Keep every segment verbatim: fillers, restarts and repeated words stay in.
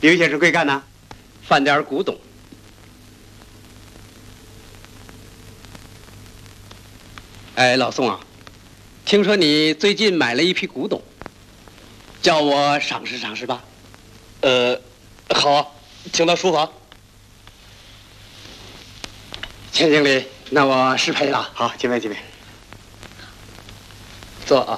刘先生贵干呐？ 贩点古董。哎，老宋啊，听说你最近买了一批古董，叫我赏识赏识吧。 呃，好啊，请到书房。 钱经理，那我失陪了。 好，进位进位。 坐啊。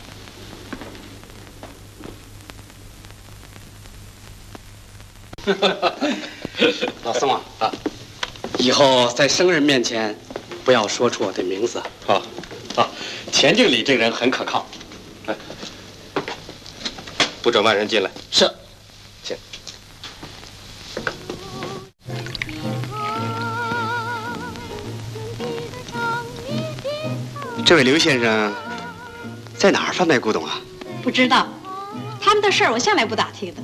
老宋啊，啊，以后在生人面前不要说出我的名字。 好，啊，钱经理这人很可靠。来，不准外人进来。 是， 请。 这位刘先生在哪儿贩卖古董啊？ 不知道，他们的事儿我向来不打听的。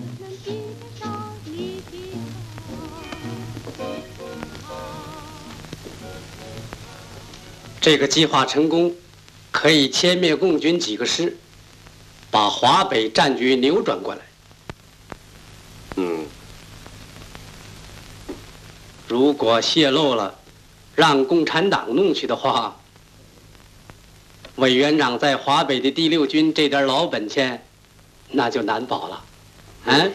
这个计划成功，可以歼灭共军几个师，把华北战局扭转过来。 嗯， 如果泄露了，让共产党弄去的话，委员长在华北的第六军这点老本钱，那就难保了。嗯，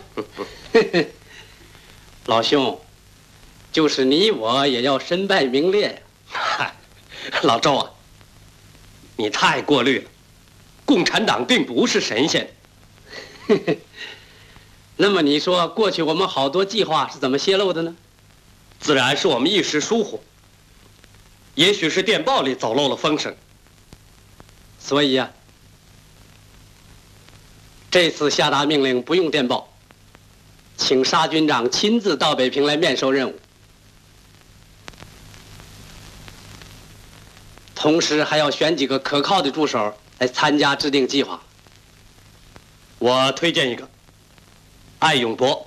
老兄，就是你我也要身败名裂呀。 嗨，老周啊，你太过虑了。共产党并不是神仙。 那么你说，过去我们好多计划是怎么泄露的呢？ 自然是我们一时疏忽，也许是电报里走漏了风声。 所以呀、啊，这次下达命令不用电报，请沙军长亲自到北平来面授任务，同时还要选几个可靠的助手来参加制定计划。 我推荐一个，艾永博。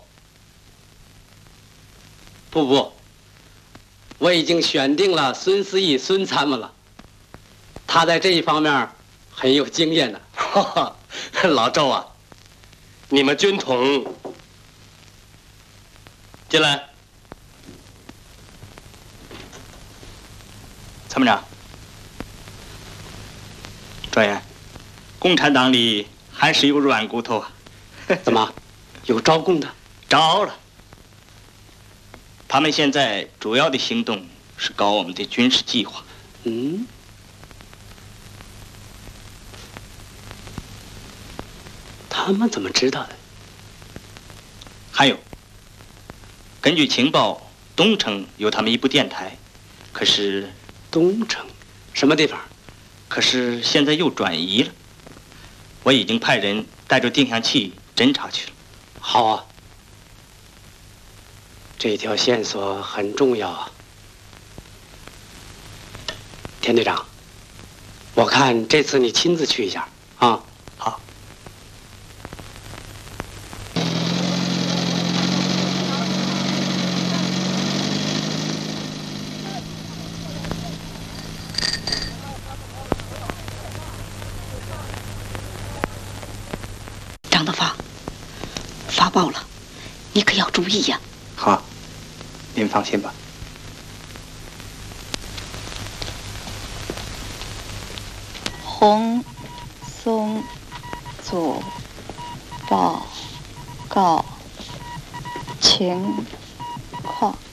不不，我已经选定了孙思义孙参谋了，他在这一方面很有经验的。 老周啊，你们军统进来。 参谋长，状元，共产党里还是有软骨头啊。 怎么，有招供的？ 招了。他们现在主要的行动是搞我们的军事计划。 嗯。他们怎么知道的？ 还有，根据情报，东城有他们一部电台，可是东城什么地方？ 可是现在又转移了。我已经派人带着定向器侦查去了。 好啊，这条线索很重要啊。田队长，我看这次你亲自去一下啊。 好。 张德芳，发报了，你可要注意呀。 好，您放心吧。 洪松组报告情况。